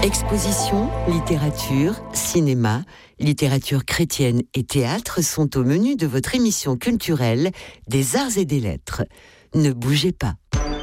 Exposition, littérature, cinéma, littérature chrétienne et théâtre sont au menu de votre émission culturelle des Arts et des Lettres. Ne bougez pas.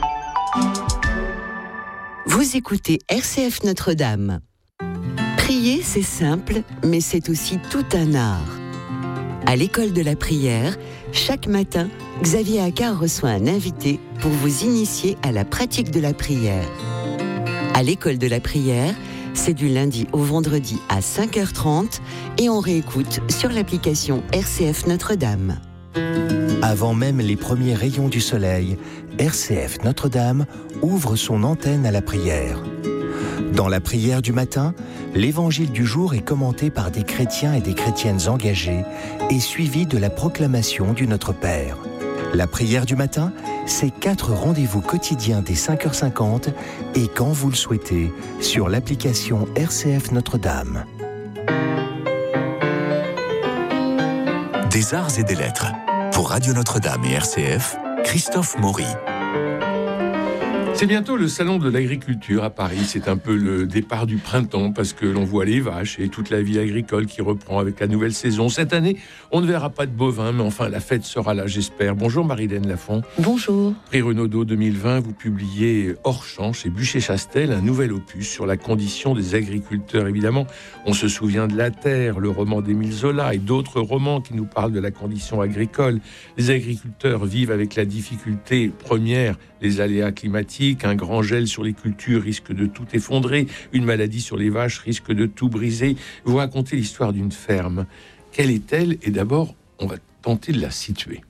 Vous écoutez RCF Notre-Dame. Prier, c'est simple, mais c'est aussi tout un art. À l'école de la prière, chaque matin, Xavier Accard reçoit un invité pour vous initier à la pratique de la prière. À l'école de la prière, c'est du lundi au vendredi à 5h30 et on réécoute sur l'application RCF Notre-Dame. Avant même les premiers rayons du soleil, RCF Notre-Dame ouvre son antenne à la prière. Dans la prière du matin, l'évangile du jour est commenté par des chrétiens et des chrétiennes engagés et suivi de la proclamation du Notre Père. La prière du matin, c'est 4 rendez-vous quotidiens dès 5h50 et quand vous le souhaitez, sur l'application RCF Notre-Dame. Des Arts et des Lettres. Pour Radio Notre-Dame et RCF, Christophe Maury. C'est bientôt le salon de l'agriculture à Paris. C'est un peu le départ du printemps parce que l'on voit les vaches et toute la vie agricole qui reprend avec la nouvelle saison. Cette année, on ne verra pas de bovins, mais enfin, la fête sera là, j'espère. Bonjour Marie-Laine Lafont. Bonjour. Prix Renaudot 2020, vous publiez Hors champ chez Bucher-Chastel, un nouvel opus sur la condition des agriculteurs. Évidemment, on se souvient de La Terre, le roman d'Émile Zola et d'autres romans qui nous parlent de la condition agricole. Les agriculteurs vivent avec la difficulté première, les aléas climatiques, un grand gel sur les cultures risque de tout effondrer, une maladie sur les vaches risque de tout briser. Vous racontez l'histoire d'une ferme. Quelle est-elle ? Et d'abord, on va tenter de la situer.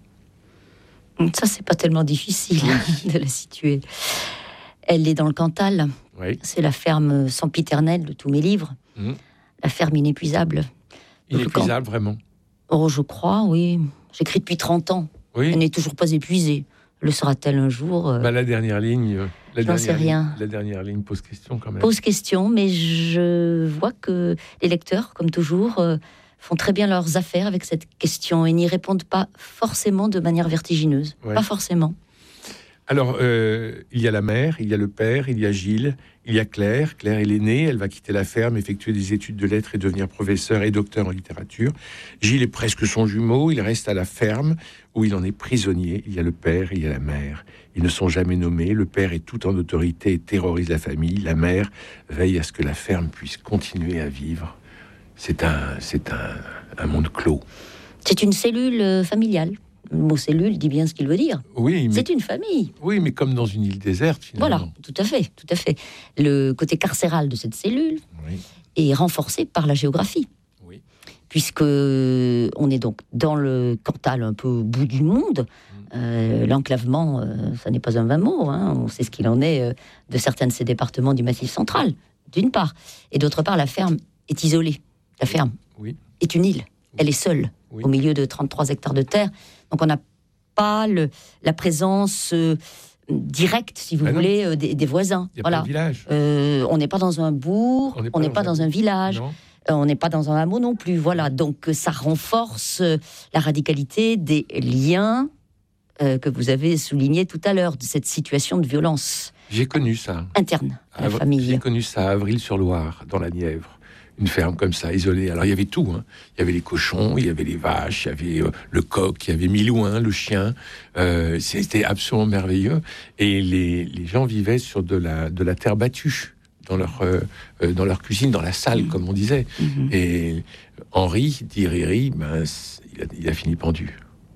Ça, c'est pas tellement difficile de la situer. Elle est dans le Cantal. Oui. C'est la ferme sempiternelle de tous mes livres. La ferme inépuisable. Inépuisable, vraiment ? Oh, je crois, oui. J'écris depuis 30 ans. Oui. Elle n'est toujours pas épuisée. Le sera-t-elle un jour ? La dernière ligne... J'en sais rien. La dernière ligne pose question quand même. Pose question, mais je vois que les lecteurs, comme toujours, font très bien leurs affaires avec cette question et n'y répondent pas forcément de manière vertigineuse. Ouais. Pas forcément. Alors, il y a la mère, il y a le père, il y a Gilles, il y a Claire. Claire est l'aînée, elle va quitter la ferme, effectuer des études de lettres et devenir professeur et docteur en littérature. Gilles est presque son jumeau, il reste à la ferme où il en est prisonnier. Il y a le père, il y a la mère. Ils ne sont jamais nommés. Le père est tout en autorité et terrorise la famille. La mère veille à ce que la ferme puisse continuer à vivre. C'est un monde clos. C'est une cellule familiale. Le mot cellule dit bien ce qu'il veut dire. Oui, mais... C'est une famille. Oui, mais comme dans une île déserte, finalement. Voilà, tout à fait, tout à fait. Le côté carcéral de cette cellule est renforcé par la géographie. Oui. Puisque on est donc dans le Cantal, un peu au bout du monde. L'enclavement, ça n'est pas un vain mot. On sait ce qu'il en est de certains de ces départements du Massif central, d'une part. Et d'autre part, la ferme est isolée. La ferme est une île. Elle est seule, au milieu de 33 hectares de terre. Donc on n'a pas la présence directe, si vous voulez, des voisins. Il n'y a pas de village. On n'est pas dans un bourg, on n'est pas dans un village. On n'est pas dans un hameau non plus. Voilà, donc ça renforce la radicalité des liens que vous avez souligné tout à l'heure, de cette situation de violence. J'ai connu ça. Interne à la famille. J'ai connu ça à Avril-sur-Loire, dans la Nièvre. Une ferme comme ça, isolée. Alors, il y avait tout. Il y avait les cochons, il y avait les vaches, il y avait le coq, il y avait Milouin, le chien. C'était absolument merveilleux. Et les gens vivaient sur de la terre battue, dans leur cuisine, dans la salle, comme on disait. Et Henri, dit Riri, il a fini pendu.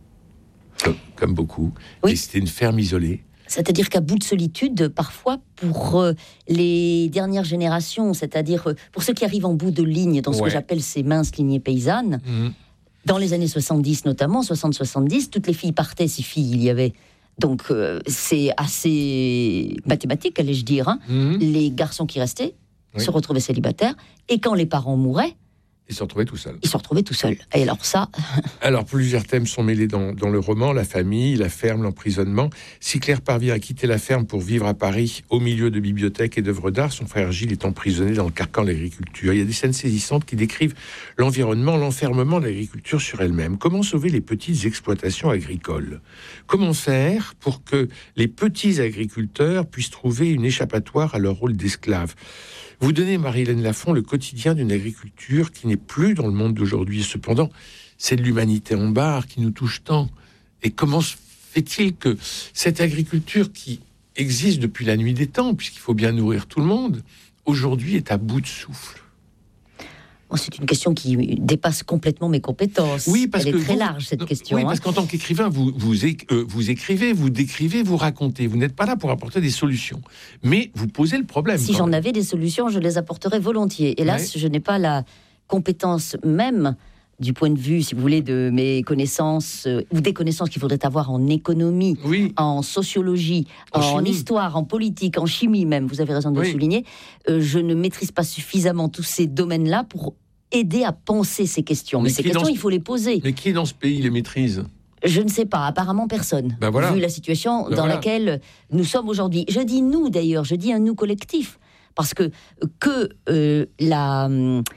Comme beaucoup. Oui. Et c'était une ferme isolée. C'est-à-dire qu'à bout de solitude, parfois, pour les dernières générations, c'est-à-dire pour ceux qui arrivent en bout de ligne, dans ce que j'appelle ces minces lignées paysannes, dans les années 70 notamment, 60-70, toutes les filles partaient, si filles il y avait. Donc c'est assez mathématique, allais-je dire. Les garçons qui restaient se retrouvaient célibataires, et quand les parents mouraient, ils se retrouvaient tout seuls. Et alors ça... Alors, plusieurs thèmes sont mêlés dans le roman, la famille, la ferme, l'emprisonnement. Si Claire parvient à quitter la ferme pour vivre à Paris, au milieu de bibliothèques et d'œuvres d'art, son frère Gilles est emprisonné dans le carcan de l'agriculture. Il y a des scènes saisissantes qui décrivent l'environnement, l'enfermement de l'agriculture sur elle-même. Comment sauver les petites exploitations agricoles ? Comment faire pour que les petits agriculteurs puissent trouver une échappatoire à leur rôle d'esclaves ? Vous donnez, Marie-Hélène Lafont, le quotidien d'une agriculture qui n'est plus dans le monde d'aujourd'hui. Cependant, c'est de l'humanité en barre qui nous touche tant. Et comment fait-il que cette agriculture qui existe depuis la nuit des temps, puisqu'il faut bien nourrir tout le monde, aujourd'hui est à bout de souffle? C'est une question qui dépasse complètement mes compétences. Oui, parce Elle que est très large, cette question. Oui, parce qu'en tant qu'écrivain, vous écrivez, vous décrivez, vous racontez. Vous n'êtes pas là pour apporter des solutions. Mais vous posez le problème. Si j'en avais des solutions, je les apporterais volontiers. Hélas, je n'ai pas la compétence même du point de vue, si vous voulez, de mes connaissances, ou des connaissances qu'il faudrait avoir en économie, en sociologie, en histoire, en politique, en chimie même, vous avez raison de le souligner. Je ne maîtrise pas suffisamment tous ces domaines-là pour aider à penser ces questions. Mais ces questions, il faut les poser. Mais qui dans ce pays les maîtrise ? Je ne sais pas, apparemment personne, vu la situation dans laquelle nous sommes aujourd'hui. Je dis nous d'ailleurs, je dis un nous collectif, parce que la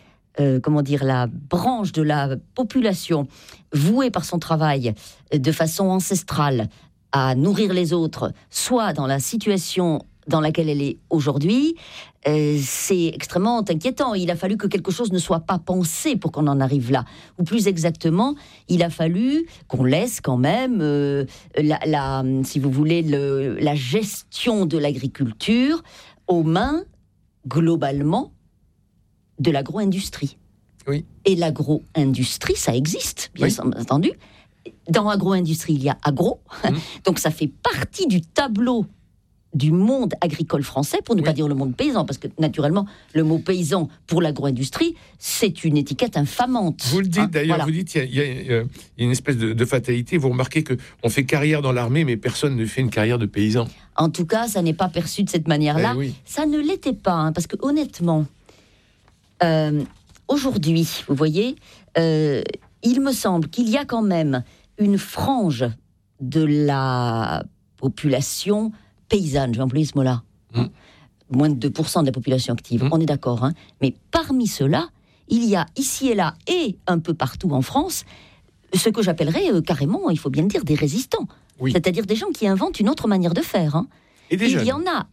branche de la population vouée par son travail de façon ancestrale à nourrir les autres, soit dans la situation dans laquelle elle est aujourd'hui, c'est extrêmement inquiétant. Il a fallu que quelque chose ne soit pas pensé pour qu'on en arrive là. Ou plus exactement, il a fallu qu'on laisse quand même, si vous voulez, la gestion de l'agriculture aux mains, globalement, de l'agro-industrie. Oui. Et l'agro-industrie, ça existe, bien entendu. Dans agro-industrie, il y a agro. Donc ça fait partie du tableau du monde agricole français, pour ne pas dire le monde paysan, parce que naturellement, le mot paysan pour l'agro-industrie, c'est une étiquette infamante. Vous le dites d'ailleurs, vous dites il y a une espèce de fatalité. Vous remarquez qu'on fait carrière dans l'armée, mais personne ne fait une carrière de paysan. En tout cas, ça n'est pas perçu de cette manière-là. Ça ne l'était pas, parce que honnêtement, aujourd'hui, vous voyez, il me semble qu'il y a quand même une frange de la population paysanne, je vais employer ce mot-là, moins de 2% de la population active, on est d'accord, mais parmi ceux-là, il y a ici et là, et un peu partout en France, ce que j'appellerais carrément, il faut bien le dire, des résistants, c'est-à-dire des gens qui inventent une autre manière de faire. Et il y en a